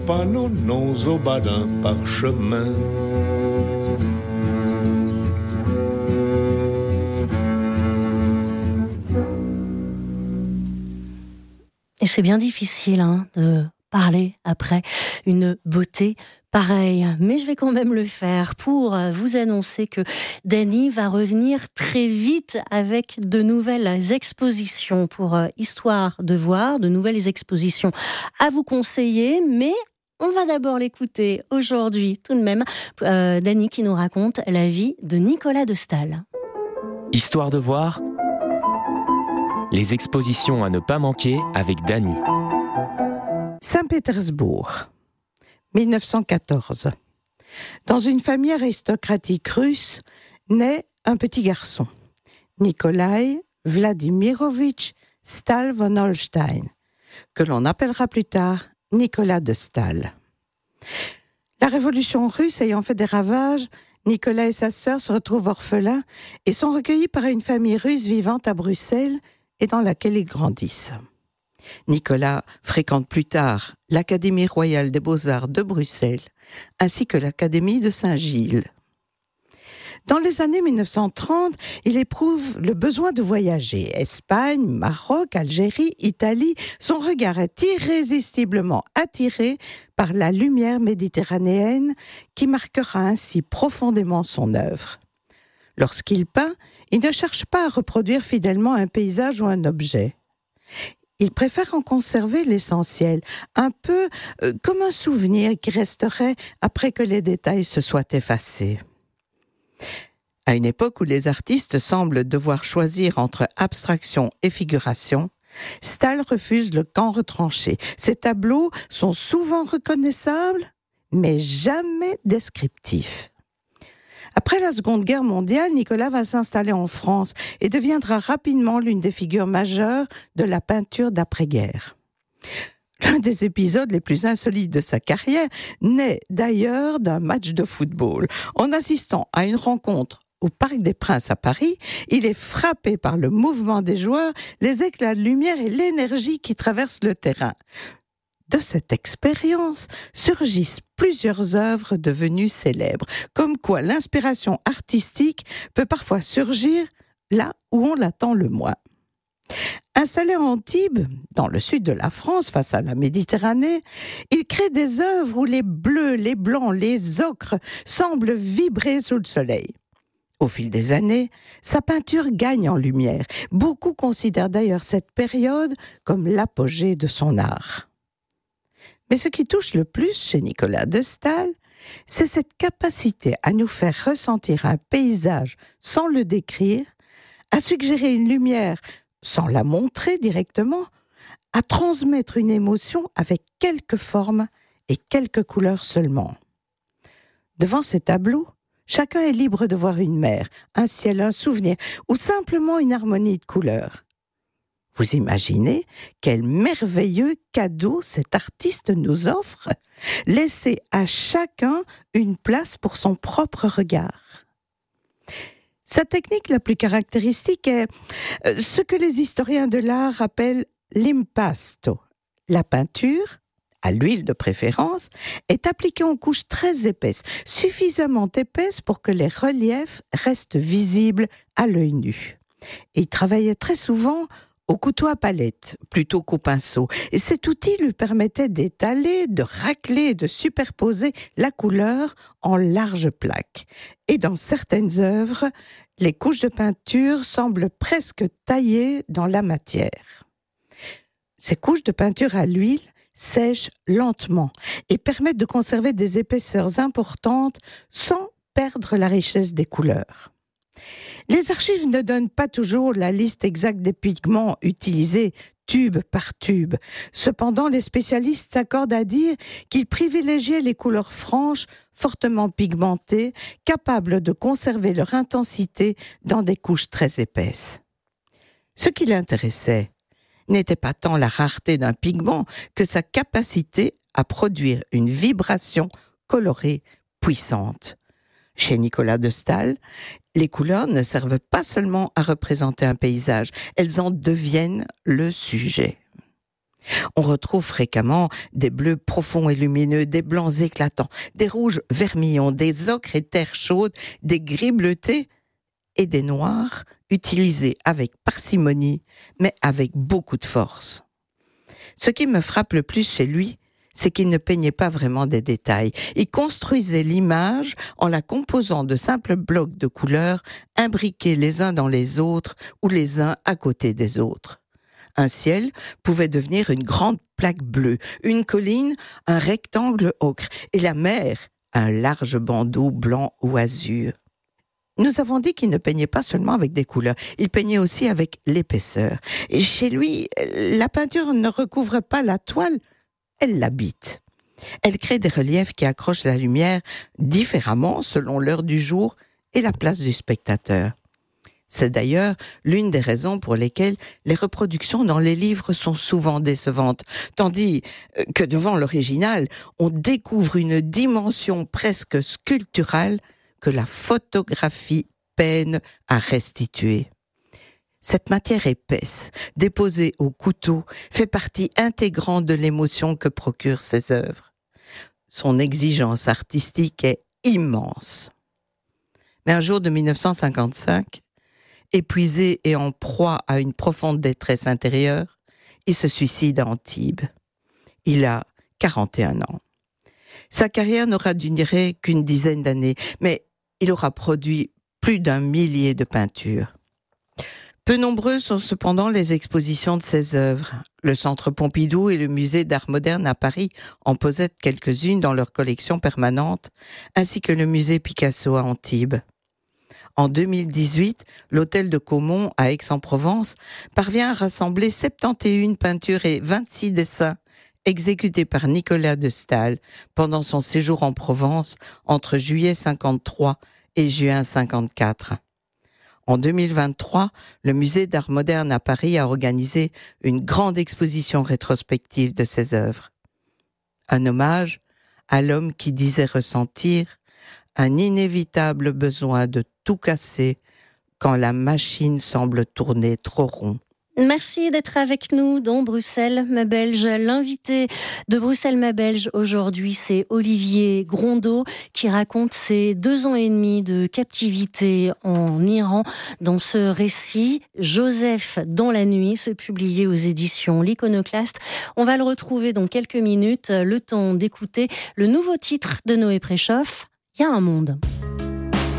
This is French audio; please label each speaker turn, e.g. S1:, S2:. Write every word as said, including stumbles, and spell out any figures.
S1: Panonnons au bas d'un parchemin.
S2: Et c'est bien difficile hein, de parler après une beauté pareille. Mais je vais quand même le faire pour vous annoncer que Dany va revenir très vite avec de nouvelles expositions pour Histoire de voir, de nouvelles expositions à vous conseiller. Mais on va d'abord l'écouter aujourd'hui tout de même. Euh, Dany qui nous raconte la vie de Nicolas de Staël.
S3: Histoire de voir, les expositions à ne pas manquer avec Dany.
S4: Saint-Pétersbourg, dix-neuf cent quatorze. Dans une famille aristocratique russe, naît un petit garçon, Nikolai Vladimirovitch Staël von Holstein, que l'on appellera plus tard Nicolas de Staël. La révolution russe ayant fait des ravages, Nicolas et sa sœur se retrouvent orphelins et sont recueillis par une famille russe vivant à Bruxelles et dans laquelle ils grandissent. Nicolas fréquente plus tard l'Académie royale des beaux-arts de Bruxelles, ainsi que l'Académie de Saint-Gilles. Dans les années dix-neuf cent trente, il éprouve le besoin de voyager. Espagne, Maroc, Algérie, Italie, son regard est irrésistiblement attiré par la lumière méditerranéenne qui marquera ainsi profondément son œuvre. Lorsqu'il peint, il ne cherche pas à reproduire fidèlement un paysage ou un objet. Il préfère en conserver l'essentiel, un peu euh, comme un souvenir qui resterait après que les détails se soient effacés. À une époque où les artistes semblent devoir choisir entre abstraction et figuration, Staël refuse le camp retranché. Ses tableaux sont souvent reconnaissables, mais jamais descriptifs. Après la Seconde Guerre mondiale, Nicolas va s'installer en France et deviendra rapidement l'une des figures majeures de la peinture d'après-guerre. L'un des épisodes les plus insolites de sa carrière naît d'ailleurs d'un match de football. En assistant à une rencontre au Parc des Princes à Paris, il est frappé par le mouvement des joueurs, les éclats de lumière et l'énergie qui traverse le terrain. De cette expérience surgissent plusieurs œuvres devenues célèbres, comme quoi l'inspiration artistique peut parfois surgir là où on l'attend le moins. Installé à Antibes, dans le sud de la France, face à la Méditerranée, il crée des œuvres où les bleus, les blancs, les ocres semblent vibrer sous le soleil. Au fil des années, sa peinture gagne en lumière. Beaucoup considèrent d'ailleurs cette période comme l'apogée de son art. Mais ce qui touche le plus chez Nicolas de Staël, c'est cette capacité à nous faire ressentir un paysage sans le décrire, à suggérer une lumière sans la montrer directement, à transmettre une émotion avec quelques formes et quelques couleurs seulement. Devant ces tableaux, chacun est libre de voir une mer, un ciel, un souvenir, ou simplement une harmonie de couleurs. Vous imaginez quel merveilleux cadeau cet artiste nous offre, laisser à chacun une place pour son propre regard. Sa technique la plus caractéristique est ce que les historiens de l'art appellent l'impasto. La peinture, à l'huile de préférence, est appliquée en couches très épaisses, suffisamment épaisses pour que les reliefs restent visibles à l'œil nu. Et il travaillait très souvent au couteau à palette plutôt qu'au pinceau. Et cet outil lui permettait d'étaler, de racler, de superposer la couleur en larges plaques. Et dans certaines œuvres, les couches de peinture semblent presque taillées dans la matière. Ces couches de peinture à l'huile sèchent lentement et permettent de conserver des épaisseurs importantes sans perdre la richesse des couleurs. Les archives ne donnent pas toujours la liste exacte des pigments utilisés tube par tube. Cependant, les spécialistes s'accordent à dire qu'ils privilégiaient les couleurs franches, fortement pigmentées, capables de conserver leur intensité dans des couches très épaisses. Ce qui l'intéressait n'était pas tant la rareté d'un pigment que sa capacité à produire une vibration colorée puissante. Chez Nicolas de Staël, les couleurs ne servent pas seulement à représenter un paysage, elles en deviennent le sujet. On retrouve fréquemment des bleus profonds et lumineux, des blancs éclatants, des rouges vermillons, des ocres et terres chaudes, des gris bleutés et des noirs utilisés avec parcimonie, mais avec beaucoup de force. Ce qui me frappe le plus chez lui, c'est qu'il ne peignait pas vraiment des détails. Il construisait l'image en la composant de simples blocs de couleurs imbriqués les uns dans les autres ou les uns à côté des autres. Un ciel pouvait devenir une grande plaque bleue, une colline, un rectangle ocre, et la mer, un large bandeau blanc ou azur. Nous avons dit qu'il ne peignait pas seulement avec des couleurs, il peignait aussi avec l'épaisseur. Et chez lui, la peinture ne recouvre pas la toile, elle l'habite. Elle crée des reliefs qui accrochent la lumière différemment selon l'heure du jour et la place du spectateur. C'est d'ailleurs l'une des raisons pour lesquelles les reproductions dans les livres sont souvent décevantes, tandis que devant l'original, on découvre une dimension presque sculpturale que la photographie peine à restituer. Cette matière épaisse, déposée au couteau, fait partie intégrante de l'émotion que procurent ses œuvres. Son exigence artistique est immense. Mais un jour de mille neuf cent cinquante-cinq, épuisé et en proie à une profonde détresse intérieure, il se suicide à Antibes. Il a quarante et un ans. Sa carrière n'aura duré qu'une dizaine d'années, mais il aura produit plus d'un millier de peintures. Peu nombreuses sont cependant les expositions de ses œuvres. Le Centre Pompidou et le Musée d'Art Moderne à Paris en possèdent quelques-unes dans leur collection permanente, ainsi que le Musée Picasso à Antibes. En deux mille dix-huit, l'hôtel de Caumont à Aix-en-Provence parvient à rassembler soixante et une peintures et vingt-six dessins exécutés par Nicolas de Staël pendant son séjour en Provence entre juillet cinquante-trois et juin cinquante-quatre. En deux mille vingt-trois, le Musée d'Art Moderne à Paris a organisé une grande exposition rétrospective de ses œuvres. Un hommage à l'homme qui disait ressentir un inévitable besoin de tout casser quand la machine semble tourner trop rond.
S2: Merci d'être avec nous dans Bruxelles, ma Belge. L'invité de Bruxelles, ma Belge, aujourd'hui, c'est Olivier Grondeau qui raconte ses deux ans et demi de captivité en Iran. Dans ce récit, Joseph dans la nuit, c'est publié aux éditions L'Iconoclaste. On va le retrouver dans quelques minutes, le temps d'écouter le nouveau titre de Noé Préchoff, Il y a un monde.